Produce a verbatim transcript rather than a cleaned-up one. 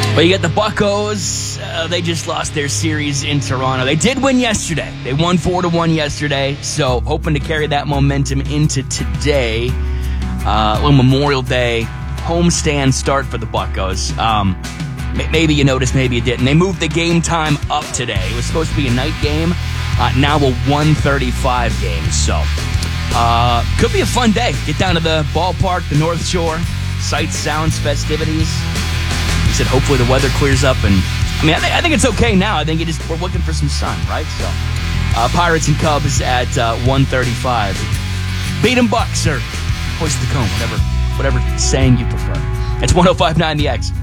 But you got the Buccos. Uh, they just lost their series in Toronto. They did win yesterday. They won four to one yesterday. So hoping to carry that momentum into today. Uh, little Memorial Day homestand start for the Buccos. Um, maybe you noticed, maybe you didn't. They moved the game time up today. It was supposed to be a night game. Uh, now a one thirty-five game. So uh, could be a fun day. Get down to the ballpark, the North Shore. Sights, sounds, festivities. He said hopefully the weather clears up. And I mean, I, th- I think it's okay now. I think it just, we're looking for some sun, right? So uh, Pirates and Cubs at uh, one thirty-five. Beat 'em Bucks or hoist the cone, whatever, whatever saying you prefer. It's one oh five point nine The X.